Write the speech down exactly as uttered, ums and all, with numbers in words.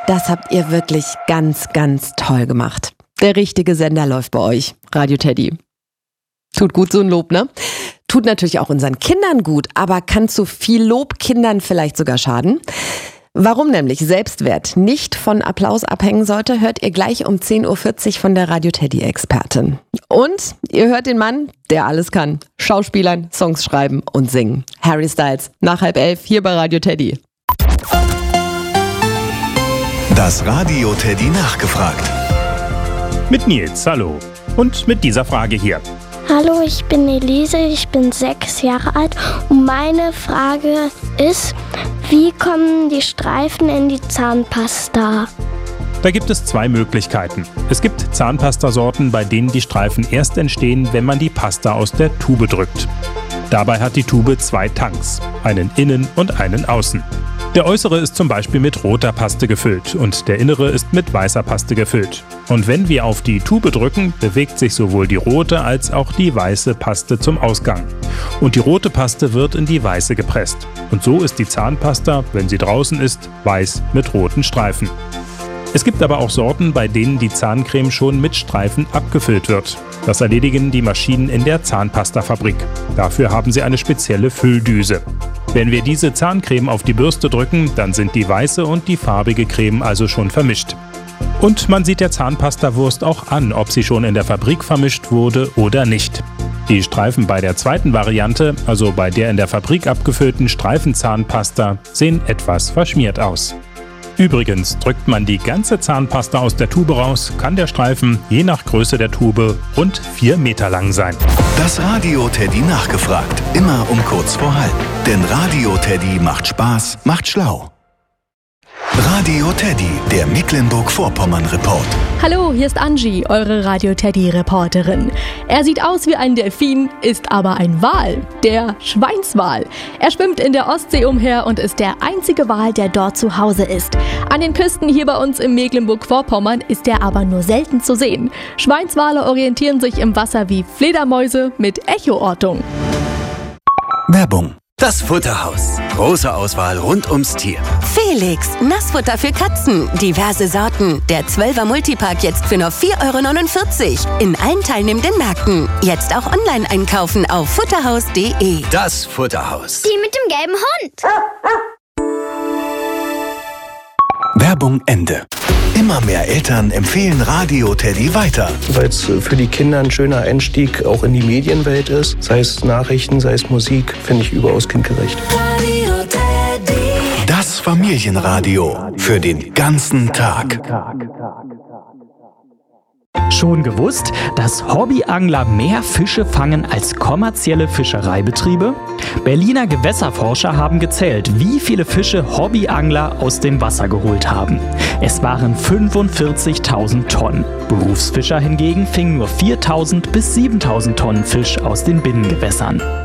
Das habt ihr wirklich ganz, ganz toll gemacht. Der richtige Sender läuft bei euch, Radio Teddy. Tut gut so ein Lob, ne? Tut natürlich auch unseren Kindern gut, aber kann zu viel Lob Kindern vielleicht sogar schaden? Warum nämlich Selbstwert nicht von Applaus abhängen sollte, hört ihr gleich um zehn Uhr vierzig von der Radio Teddy-Expertin. Und ihr hört den Mann, der alles kann. Schauspielern, Songs schreiben und singen. Harry Styles, nach halb elf, hier bei Radio Teddy. Das Radio Teddy nachgefragt. Mit Nils, hallo. Und mit dieser Frage hier. Hallo, ich bin Elise, ich bin sechs Jahre alt und meine Frage ist, wie kommen die Streifen in die Zahnpasta? Da gibt es zwei Möglichkeiten. Es gibt Zahnpastasorten, bei denen die Streifen erst entstehen, wenn man die Pasta aus der Tube drückt. Dabei hat die Tube zwei Tanks, einen innen und einen außen. Der äußere ist zum Beispiel mit roter Paste gefüllt und der innere ist mit weißer Paste gefüllt. Und wenn wir auf die Tube drücken, bewegt sich sowohl die rote als auch die weiße Paste zum Ausgang. Und die rote Paste wird in die weiße gepresst. Und so ist die Zahnpasta, wenn sie draußen ist, weiß mit roten Streifen. Es gibt aber auch Sorten, bei denen die Zahncreme schon mit Streifen abgefüllt wird. Das erledigen die Maschinen in der Zahnpastafabrik. Dafür haben sie eine spezielle Fülldüse. Wenn wir diese Zahncreme auf die Bürste drücken, dann sind die weiße und die farbige Creme also schon vermischt. Und man sieht der Zahnpastawurst auch an, ob sie schon in der Fabrik vermischt wurde oder nicht. Die Streifen bei der zweiten Variante, also bei der in der Fabrik abgefüllten Streifenzahnpasta, sehen etwas verschmiert aus. Übrigens, drückt man die ganze Zahnpasta aus der Tube raus, kann der Streifen, je nach Größe der Tube, rund vier Meter lang sein. Das Radio Teddy nachgefragt, immer um kurz vor halb. Denn Radio Teddy macht Spaß, macht schlau. Radio Teddy, der Mecklenburg-Vorpommern-Report. Hallo, hier ist Angie, eure Radio Teddy-Reporterin. Er sieht aus wie ein Delfin, ist aber ein Wal, der Schweinswal. Er schwimmt in der Ostsee umher und ist der einzige Wal, der dort zu Hause ist. An den Küsten hier bei uns im Mecklenburg-Vorpommern ist er aber nur selten zu sehen. Schweinswale orientieren sich im Wasser wie Fledermäuse mit Echoortung. Werbung. Das Futterhaus. Große Auswahl rund ums Tier. Felix, Nassfutter für Katzen. Diverse Sorten. Der zwölfer Multipack jetzt für nur vier Euro neunundvierzig. In allen teilnehmenden Märkten. Jetzt auch online einkaufen auf futterhaus punkt de. Das Futterhaus. Die mit dem gelben Hund. Werbung Ende. Immer mehr Eltern empfehlen Radio Teddy weiter. Weil es für die Kinder ein schöner Einstieg auch in die Medienwelt ist. Sei es Nachrichten, sei es Musik, finde ich überaus kindgerecht. Radio Teddy. Das Familienradio für den ganzen Tag. Schon gewusst, dass Hobbyangler mehr Fische fangen als kommerzielle Fischereibetriebe? Berliner Gewässerforscher haben gezählt, wie viele Fische Hobbyangler aus dem Wasser geholt haben. Es waren fünfundvierzigtausend Tonnen. Berufsfischer hingegen fingen nur viertausend bis siebentausend Tonnen Fisch aus den Binnengewässern.